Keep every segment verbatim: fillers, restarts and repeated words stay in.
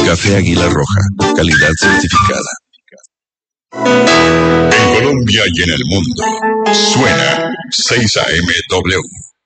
Café Águila Roja, calidad certificada. En Colombia y en el mundo, suena seis A M W.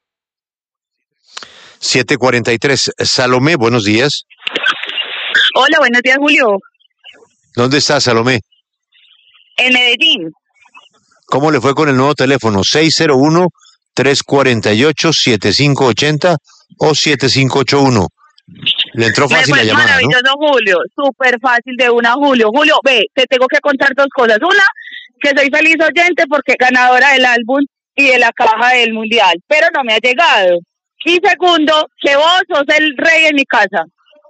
siete cuarenta y tres. Salomé, buenos días. Hola, buenos días, Julio. ¿Dónde está Salomé? En Medellín. ¿Cómo le fue con el nuevo teléfono? seis cero uno, tres cuatro ocho, siete cinco ocho cero o siete cinco ocho uno. Le entró fácil la llamada, maravilloso, ¿no? Julio. Súper fácil de una, Julio. Julio, ve, te tengo que contar dos cosas. Una, que soy feliz oyente porque ganadora del álbum y de la caja del mundial, pero no me ha llegado. Y segundo, que vos sos el rey en mi casa.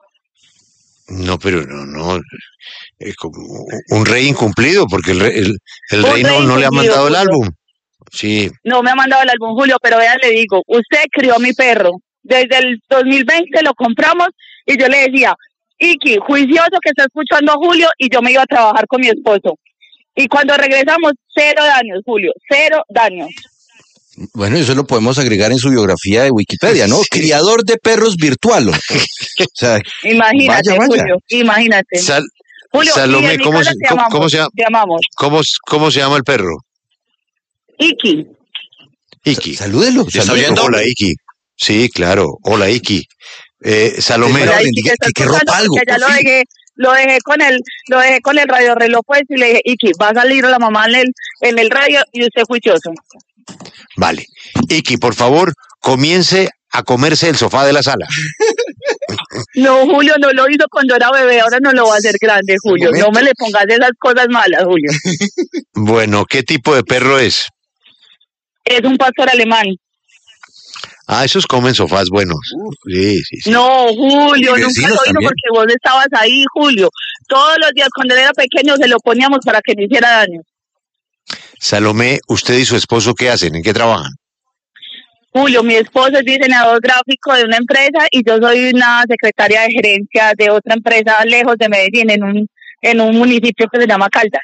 No, pero no, no. Es como un rey incumplido porque el rey, el, el rey no, no le ha mandado el álbum. Sí. No me ha mandado el álbum, Julio, pero vean, le digo, usted crió a mi perro. Desde el dos mil veinte lo compramos y yo le decía, Iki, juicioso que está escuchando a Julio, y yo me iba a trabajar con mi esposo. Y cuando regresamos, cero daños, Julio, cero daños. Bueno, eso lo podemos agregar en su biografía de Wikipedia, ¿no? Sí. Criador de perros virtual. O sea, imagínate, vaya, vaya. Julio, imagínate. Sal, Julio, Salomé, ¿cómo se, ¿cómo, amamos, ¿cómo se llama? Te amamos. ¿Cómo, ¿Cómo se llama el perro? Iki. Iki. Salúdelo. ¿Está oyendo? Hola, Iki. Sí, claro. Hola, Iki. Eh, Salomé. Hola, Iki, que, que, que ropa algo. Ya lo dejé, lo dejé con el, lo dejé con el radio reloj pues y le dije, Iki, va a salir la mamá en el, en el radio y usted juicioso. Vale. Iki, por favor, comience a comerse el sofá de la sala. No, Julio, no lo hizo cuando era bebé, ahora no lo va a hacer grande, Julio. No me le pongas esas cosas malas, Julio. Bueno, ¿qué tipo de perro es? Es un pastor alemán. Ah, esos comen sofás buenos. Sí, sí, sí. No, Julio, nunca lo hizo porque vos estabas ahí, Julio. Todos los días cuando él era pequeño se lo poníamos para que no hiciera daño. Salomé, ¿usted y su esposo qué hacen? ¿En qué trabajan? Julio, mi esposo es diseñador gráfico de una empresa y yo soy una secretaria de gerencia de otra empresa lejos de Medellín, en un, en un municipio que se llama Caldas.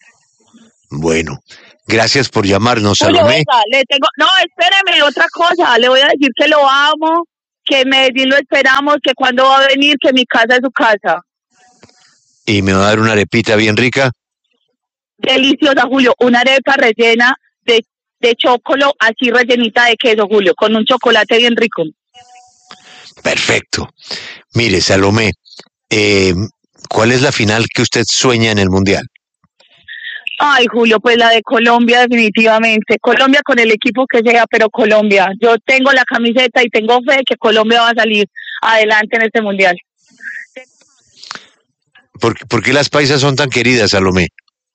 Bueno, gracias por llamarnos, Julio, Salomé. venga, le tengo, no, espéreme, otra cosa, le voy a decir que lo amo, que en Medellín lo esperamos, que cuando va a venir, que mi casa es su casa. ¿Y me va a dar una arepita bien rica? Deliciosa, Julio, una arepa rellena de, de chocolo, así rellenita de queso, Julio, con un chocolate bien rico. Perfecto. Mire, Salomé, eh, ¿cuál es la final que usted sueña en el Mundial? Ay, Julio, pues la de Colombia definitivamente. Colombia con el equipo que sea, pero Colombia. Yo tengo la camiseta y tengo fe que Colombia va a salir adelante en este Mundial. ¿Por, ¿por qué las paisas son tan queridas, Salomé?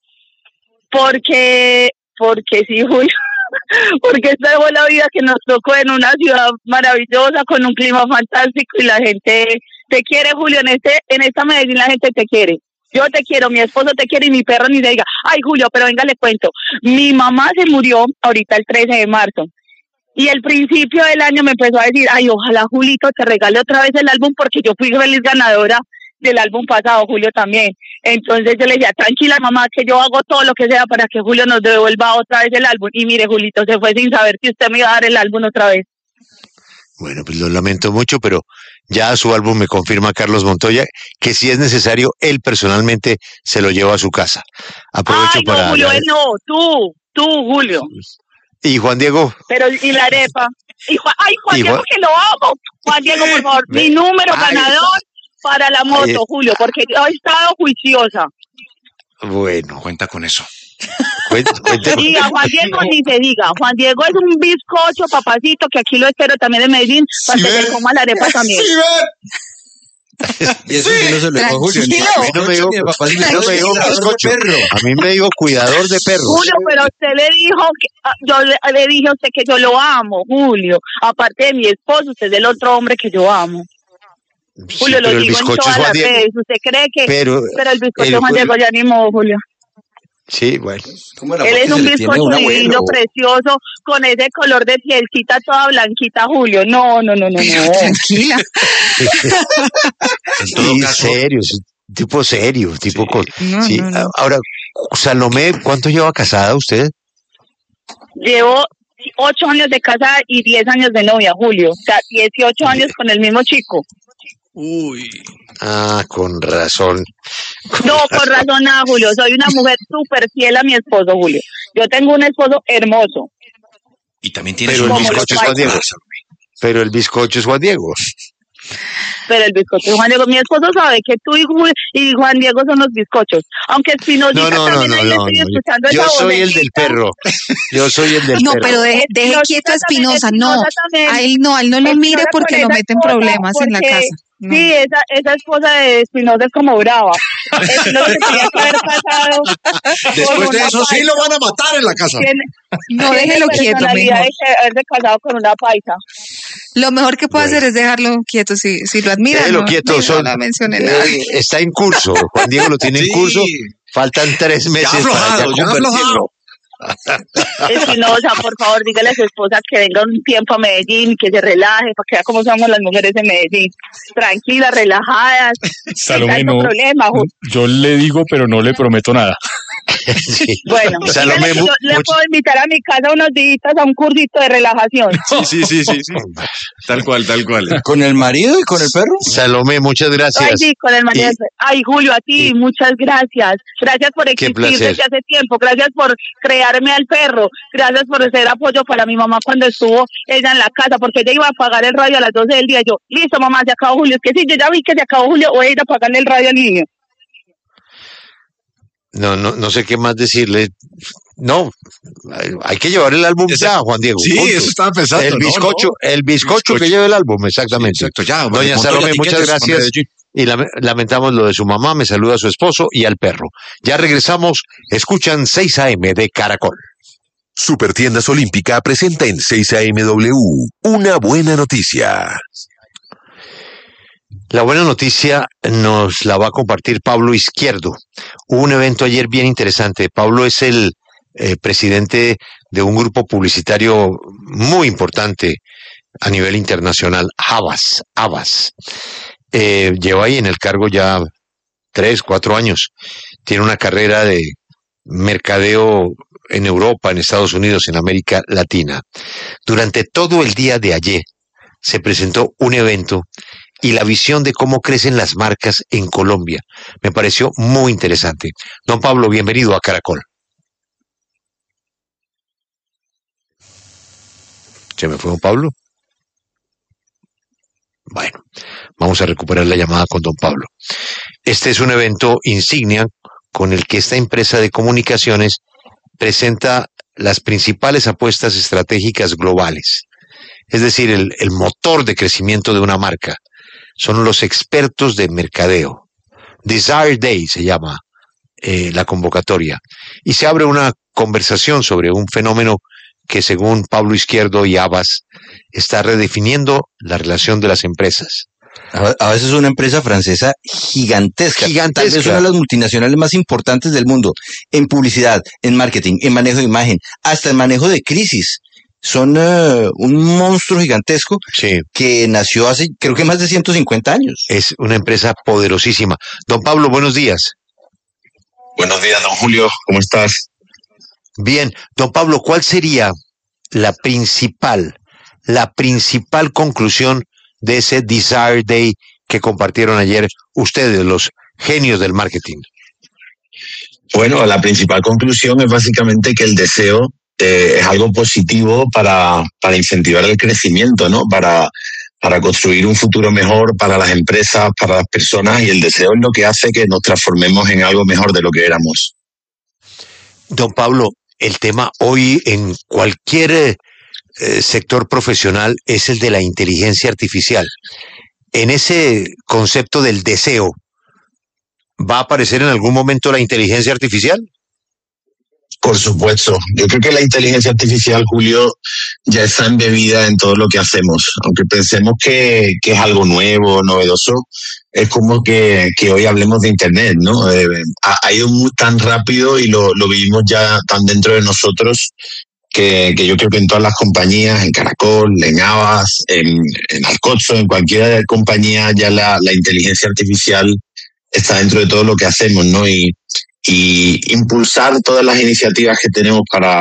Porque, porque sí, Julio. Porque esta fue la vida que nos tocó en una ciudad maravillosa, con un clima fantástico y la gente te quiere, Julio. En este, en esta Medellín la gente te quiere. Yo te quiero, mi esposo te quiere y mi perro ni te diga. Ay, Julio, pero venga, le cuento. Mi mamá se murió ahorita el trece de marzo. Y el principio del año me empezó a decir, ay, ojalá Julito te regale otra vez el álbum porque yo fui feliz ganadora del álbum pasado, Julio también. Entonces yo le decía, tranquila mamá, que yo hago todo lo que sea para que Julio nos devuelva otra vez el álbum. Y mire, Julito se fue sin saber que usted me iba a dar el álbum otra vez. Bueno, pues lo lamento mucho, pero ya su álbum me confirma Carlos Montoya que si es necesario, él personalmente se lo lleva a su casa. Aprovecho Ay, no, para... Julio, él no, tú, tú, Julio. ¿Y Juan Diego? Pero, y la arepa. Y Juan, ay, Juan ¿Y Diego, Juan... que lo amo. Juan Diego, por favor, mi número ay, ganador para la moto, ay, Julio, porque yo he estado juiciosa. Bueno, cuenta con eso. Y a Juan Diego ni se diga. Juan Diego es un bizcocho, papacito, que aquí lo espero también en Medellín, para ¿sí que ven? Se coma la arepa también. ¿Sí y eso sí no se lo dijo Julio. A mí no me dijo, no me dijo bizcocho. A mí me dijo cuidador de perros. Julio, pero usted le dijo que yo le, le dije a usted que yo lo amo, Julio. Aparte de mi esposo, usted es el otro hombre que yo amo. Sí, Julio, lo digo en todas las redes. ¿Usted cree que? Pero, pero el bizcocho el, Juan Diego ya ni modo, Julio. Sí, bueno. Él es un bizcocho divino, precioso, con ese color de pielcita toda blanquita, Julio. No, no, no, no, no. Tranquila. En todo sí, caso, serio, tipo serio, tipo sí. Con, no, sí. No, no. Ahora, Salomé, ¿cuánto lleva casada usted? Llevo ocho años de casada y diez años de novia, Julio. O sea, dieciocho años con el mismo chico. Uy. Ah, con razón. No, con razón nada, Julio. Soy una mujer súper fiel a mi esposo, Julio. Yo tengo un esposo hermoso. Y también tiene Pero su el Como bizcocho los es Juan Diego. paisas. Pero el bizcocho es Juan Diego. Pero el bizcocho es Juan Diego. Mi esposo sabe que tú y, Ju- y Juan Diego son los bizcochos. Aunque Espinosita No, no, no, también no, ahí le no, estoy no. escuchando Yo esa soy el del vocecita. perro. Yo soy el del No, perro. pero deje, deje Espinosa quieto a también, Espinosa, no. Espinosa también. A él no, a él no lo mire Espinosa porque con lo esa mete en esposa, problemas en la porque casa. No. sí, esa, esa esposa de Espinosa es como brava. Espinosa se tenía que haber casado. Después con de una eso sí lo van a matar en la casa. Tiene, No, tiene déjelo quieto, personalidad mejor. de que haberse casado con una paisa. Lo mejor que puede Bueno. hacer es dejarlo quieto. Si, si lo admira, Déjelo no, quieto, no son- la mencione nada. Eh, está en curso. Juan Diego lo tiene en Sí. curso. Faltan tres Ya meses ha para aflojado, ya ya ha convertirlo. aflojado. Espinosa, por favor, dígale a su esposa que venga un tiempo a Medellín, que se relaje, para que vea cómo somos las mujeres en Medellín. Tranquilas, relajadas. Salomé, Sin tanto no, problema, Ju- yo le digo, pero no le prometo nada. Sí. Bueno, Salomé, dígale que mu- yo le much- puedo invitar a mi casa unos días a un cursito de relajación. Sí, sí, sí, sí, sí. Tal cual, tal cual. ¿Con el marido y con el perro? Salomé, muchas Ay, gracias. sí, con el marido. Y- Ay, Julio, a ti, y- muchas gracias. Gracias por Qué existir placer. desde hace tiempo. Gracias por crearme al perro. Gracias por ser apoyo para mi mamá cuando estuvo ella en la casa, porque ella iba a apagar el radio a las doce del día. Yo, listo, mamá, se acabó Julio. Es que sí, yo ya vi que se acabó Julio. Voy a ir a apagarle el radio al niño. No, no, no sé qué más decirle. No, hay- hay que llevar el álbum Esa- ya, Juan Diego. Sí, punto. eso estaba pensando. El ¿no? bizcocho, ¿no? el bizcocho Bizcocho. que lleve el álbum, exactamente. Sí, exacto, ya. Doña montó Salomé, las muchas etiquetas con gracias. Medellín. Y lame- lamentamos lo de su mamá, me saluda a su esposo y al perro. Ya regresamos, escuchan seis A M de Caracol. Supertiendas Olímpica presenta en seis A M W una buena noticia. La buena noticia nos la va a compartir Pablo Izquierdo. Hubo un evento ayer bien interesante. Pablo es el eh, presidente de un grupo publicitario muy importante a nivel internacional, Havas, Havas. Eh, lleva ahí en el cargo ya tres, cuatro años. Tiene una carrera de mercadeo en Europa, en Estados Unidos, en América Latina. Durante todo el día de ayer se presentó un evento y la visión de cómo crecen las marcas en Colombia. Me pareció muy interesante. Don Pablo, bienvenido a Caracol. ¿Se me fue don Pablo? Bueno, vamos a recuperar la llamada con don Pablo. Este es un evento insignia con el que esta empresa de comunicaciones presenta las principales apuestas estratégicas globales. Es decir, el, el motor de crecimiento de una marca. Son los expertos de mercadeo. Desire Day se llama eh, la convocatoria. Y se abre una conversación sobre un fenómeno que, según Pablo Izquierdo y Havas, está redefiniendo la relación de las empresas. A a veces es una empresa francesa gigantesca. Gigantesca. Tal vez una de las multinacionales más importantes del mundo. En publicidad, en marketing, en manejo de imagen, hasta en manejo de crisis. Son eh, un monstruo gigantesco Sí, que nació hace, creo que más de ciento cincuenta años. es una empresa poderosísima. Don Pablo, buenos días. Buenos días, don Julio, ¿cómo estás? Bien, don Pablo, ¿cuál sería la principal, la principal conclusión de ese Desire Day que compartieron ayer ustedes, los genios del marketing? Bueno, la principal conclusión es básicamente que el deseo eh, es algo positivo para, para incentivar el crecimiento, ¿no? Para, para construir un futuro mejor para las empresas, para las personas, y el deseo es lo que hace que nos transformemos en algo mejor de lo que éramos. Don Pablo, el tema hoy en cualquier eh, eh, sector profesional es el de la inteligencia artificial. En ese concepto del deseo, ¿va a aparecer en algún momento la inteligencia artificial? Por supuesto. Yo creo que la inteligencia artificial, Julio, ya está embebida en todo lo que hacemos. Aunque pensemos que, que es algo nuevo, novedoso, es como que, que hoy hablemos de Internet, ¿no? Eh, ha, ha ido muy tan rápido y lo, lo vivimos ya tan dentro de nosotros que, que yo creo que en todas las compañías, en Caracol, en Havas, en, en Alcozo, en cualquier compañía, ya la, la inteligencia artificial está dentro de todo lo que hacemos, ¿no? Y y impulsar todas las iniciativas que tenemos para,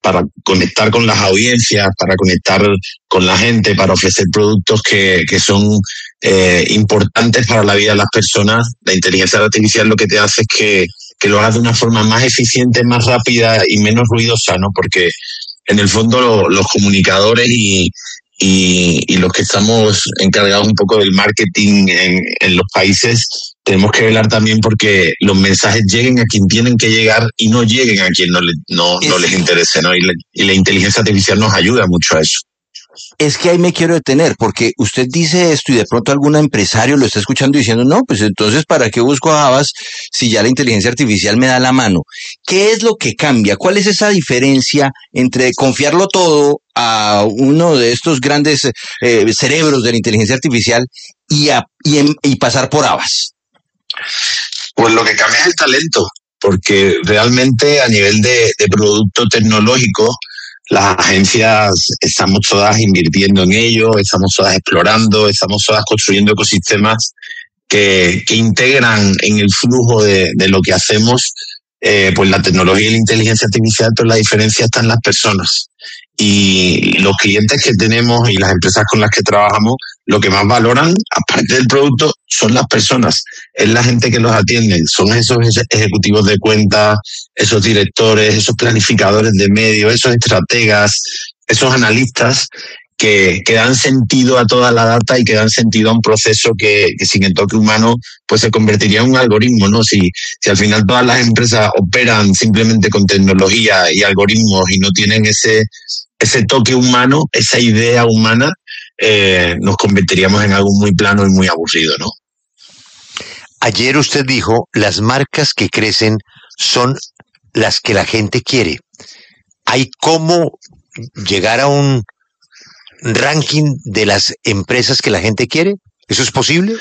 para conectar con las audiencias, para conectar con la gente, para ofrecer productos que, que son eh, importantes para la vida de las personas. La inteligencia artificial lo que te hace es que, que lo hagas de una forma más eficiente, más rápida y menos ruidosa, ¿no? Porque en el fondo lo, los comunicadores y, y, y los que estamos encargados un poco del marketing en, en los países tenemos que velar también porque los mensajes lleguen a quien tienen que llegar y no lleguen a quien no, le, no, no les interese, ¿no? Y, le, y la inteligencia artificial nos ayuda mucho a eso. Es que ahí me quiero detener, porque usted dice esto y de pronto algún empresario lo está escuchando diciendo, no, pues entonces, ¿para qué busco a Habas si ya la inteligencia artificial me da la mano? ¿Qué es lo que cambia? ¿Cuál es esa diferencia entre confiarlo todo a uno de estos grandes eh, cerebros de la inteligencia artificial y, a, y, en, y pasar por Habas? Pues lo que cambia es el talento, porque realmente a nivel de, de producto tecnológico, las agencias estamos todas invirtiendo en ello, estamos todas explorando, estamos todas construyendo ecosistemas que, que integran en el flujo de, de lo que hacemos eh, pues la tecnología y la inteligencia artificial, pero la diferencia está en las personas. Y los clientes que tenemos y las empresas con las que trabajamos, lo que más valoran, aparte del producto, son las personas. Es la gente que los atiende, son esos ejecutivos de cuenta, esos directores, esos planificadores de medios, esos estrategas, esos analistas que, que dan sentido a toda la data y que dan sentido a un proceso que, que sin el toque humano pues se convertiría en un algoritmo, ¿no? Si, si al final todas las empresas operan simplemente con tecnología y algoritmos y no tienen ese ese toque humano, esa idea humana, eh, nos convertiríamos en algo muy plano y muy aburrido, ¿no? Ayer usted dijo, las marcas que crecen son las que la gente quiere. ¿Hay cómo llegar a un ranking de las empresas que la gente quiere? ¿Eso es posible?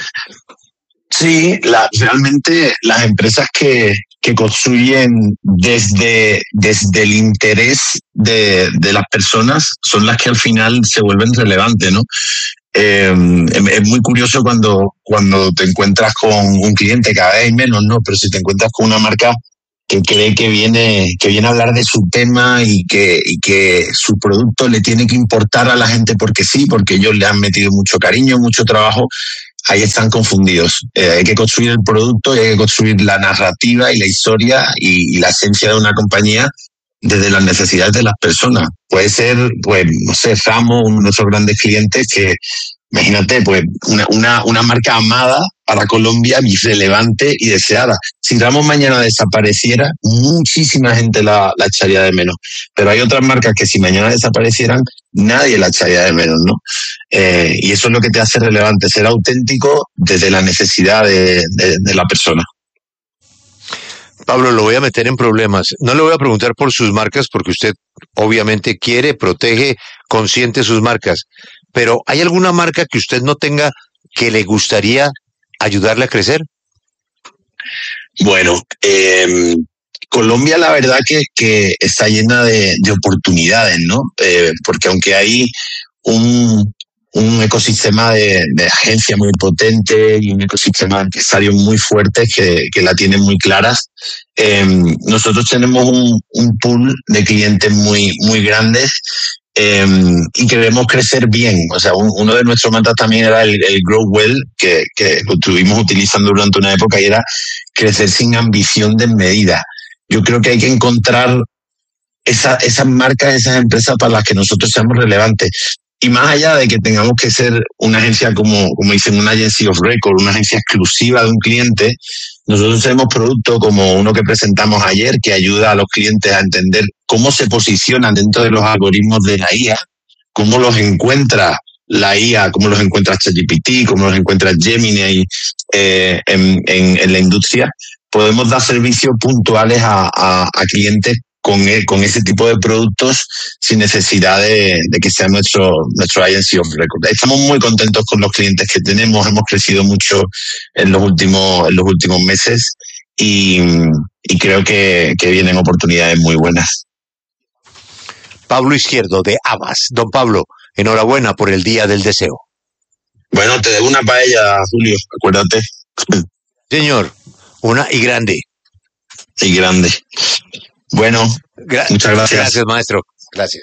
Sí, la, realmente las empresas que, que construyen desde, desde el interés de, de las personas son las que al final se vuelven relevantes, ¿no? Eh, es muy curioso cuando, cuando te encuentras con un cliente, cada vez hay menos, ¿no? Pero si te encuentras con una marca que cree que viene, que viene a hablar de su tema y que, y que su producto le tiene que importar a la gente porque sí, porque ellos le han metido mucho cariño, mucho trabajo, ahí están confundidos. Eh, hay que construir el producto y hay que construir la narrativa y la historia y, y la esencia de una compañía desde las necesidades de las personas. Puede ser, pues, no sé, Ramo, uno de nuestros grandes clientes, que imagínate, pues, una, una, una marca amada para Colombia, relevante y deseada. Si Ramos mañana desapareciera, muchísima gente la, la echaría de menos. Pero hay otras marcas que si mañana desaparecieran, nadie la echaría de menos, ¿no? Eh, y eso es lo que te hace relevante, ser auténtico desde la necesidad de, de, de la persona. Pablo, lo voy a meter en problemas. No le voy a preguntar por sus marcas porque usted obviamente quiere, protege, consiente sus marcas. Pero ¿hay alguna marca que usted no tenga que le gustaría ayudarle a crecer? Bueno, eh, Colombia la verdad que, que está llena de, de oportunidades, ¿no? Eh, porque aunque hay un, un ecosistema de, de agencias muy potente y un ecosistema de empresarios muy fuertes que, que la tienen muy claras, eh, nosotros tenemos un, un pool de clientes muy, muy grandes eh, y queremos crecer bien. O sea, un, uno de nuestros mandatos también era el, el Grow Well, que, que lo estuvimos utilizando durante una época y era crecer sin ambición desmedida. Yo creo que hay que encontrar esa, esas marcas, esas empresas para las que nosotros seamos relevantes. Y más allá de que tengamos que ser una agencia como, como dicen, una agency of record, una agencia exclusiva de un cliente, nosotros tenemos productos como uno que presentamos ayer que ayuda a los clientes a entender cómo se posicionan dentro de los algoritmos de la I A, cómo los encuentra la I A, cómo los encuentra ChatGPT, cómo los encuentra Gemini eh, en, en, en la industria. Podemos dar servicios puntuales a, a, a clientes con, el, con ese tipo de productos sin necesidad de, de que sea nuestro, nuestro agency of record. Estamos muy contentos con los clientes que tenemos, hemos crecido mucho en los últimos, en los últimos meses y, y creo que, que vienen oportunidades muy buenas. Pablo Izquierdo, de Habas. Don Pablo, enhorabuena por el Día del Deseo. Bueno, te debo una paella, Julio, acuérdate. Señor, una y grande. Y grande. Bueno, Gra- muchas gracias. Gracias, maestro. Gracias.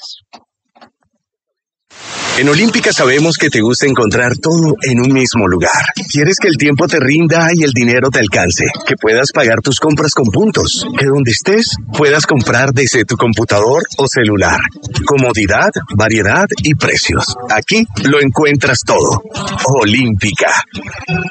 En Olímpica sabemos que te gusta encontrar todo en un mismo lugar. Quieres que el tiempo te rinda y el dinero te alcance, que puedas pagar tus compras con puntos, que donde estés puedas comprar desde tu computador o celular. Comodidad, variedad y precios. Aquí lo encuentras todo. Olímpica.